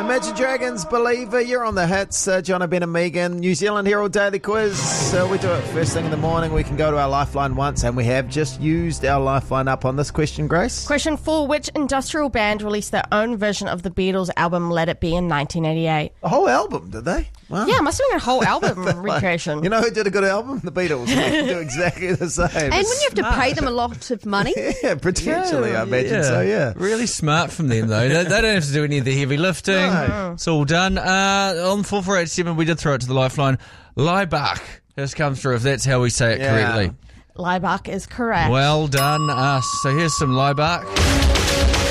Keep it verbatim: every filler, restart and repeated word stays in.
Imagine Dragons, Believer, you're on the hits. Uh, John, Ben and Megan, New Zealand Herald Daily Quiz. So we do it first thing in the morning. We can go to our Lifeline once, and we have just used our Lifeline up on this question, Grace. Question four, which industrial band released their own version of the Beatles album Let It Be in nineteen eighty-eight? A whole album, did they? Wow. Yeah, it must have been a whole album recreation. You know who did a good album? The Beatles. We can do exactly the same. And wouldn't you have to pay them a lot of money? Yeah, potentially, Yeah, I imagine yeah. so, yeah. Really smart from them, though. they, they don't have to do any of the heavy lifting. No. It's all done. Uh, on four four eight seven, we did throw it to the Lifeline. Laibach has come through, if that's how we say it Yeah. correctly. Laibach is correct. Well done, us. So here's some Laibach.